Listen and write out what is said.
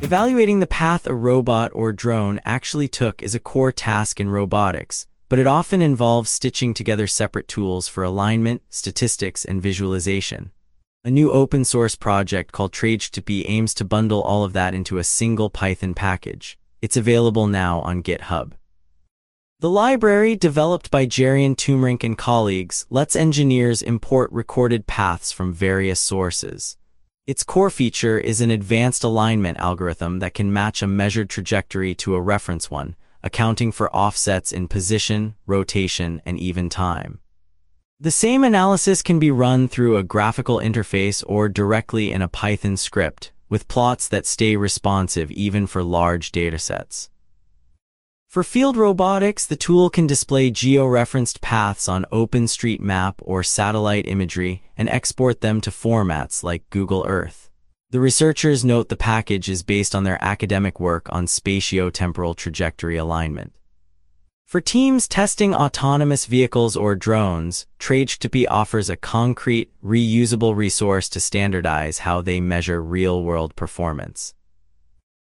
Evaluating the path a robot or drone actually took is a core task in robotics, but it often involves stitching together separate tools for alignment, statistics, and visualization. A new open-source project called TrageTP aims to bundle all of that into a single Python package. It's available now on GitHub. The library, developed by Jarian Tumrink and colleagues, lets engineers import recorded paths from various sources. Its core feature is an advanced alignment algorithm that can match a measured trajectory to a reference one, accounting for offsets in position, rotation, and even time. The same analysis can be run through a graphical interface or directly in a Python script, with plots that stay responsive even for large datasets. For field robotics, the tool can display geo-referenced paths on OpenStreetMap or satellite imagery and export them to formats like Google Earth. The researchers note the package is based on their academic work on spatiotemporal trajectory alignment. For teams testing autonomous vehicles or drones, TrageTP offers a concrete, reusable resource to standardize how they measure real-world performance.